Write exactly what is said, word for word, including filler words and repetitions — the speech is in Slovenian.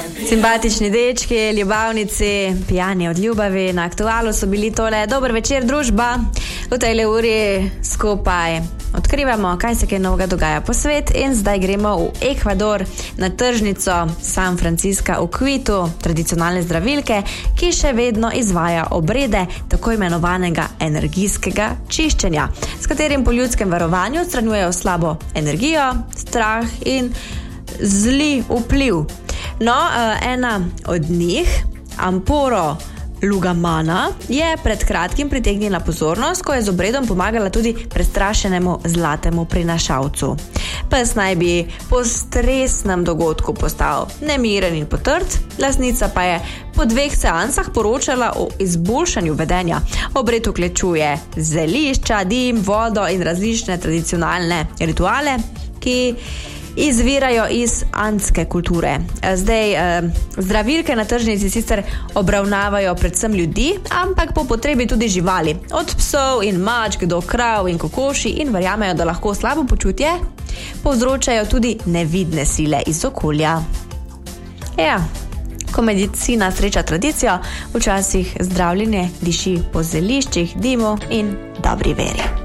Simpatični dečki, ljubavnici, pijani od ljubavi, na Aktualu so bili tole. Dober večer, družba. V tej uri skupaj odkrivamo, kaj se kaj novega dogaja po svet in zdaj gremo v Ekvador na tržnico San Francisca v Quitu, tradicionalne zdravilke, ki še vedno izvaja obrede tako imenovanega energijskega čiščenja, s katerim po ljudskem varovanju odstranjujejo slabo energijo, strah in zli vpliv. No, ena od njih, Amporo Lugamana, je pred kratkim pritegnila pozornost, ko je z obredom pomagala tudi prestrašenemu zlatemu prinašalcu. Pes naj bi po stresnem dogodku postal nemiren in potrt, lastnica pa je po dveh seansah poročala o izboljšanju vedenja. Obred vključuje zelišča, dim, vodo in različne tradicionalne rituale, ki izvirajo iz andske kulture. Zdaj, eh, zdravilke na tržnici sicer obravnavajo predvsem ljudi, ampak po potrebi tudi živali, od psov in mačk do krav in kokoši, in verjamejo, da lahko slabo počutje povzročajo tudi nevidne sile iz okolja. Ja, ko medicina sreča tradicijo, včasih zdravljenje diši po zeliščih, dimu in dobri veri.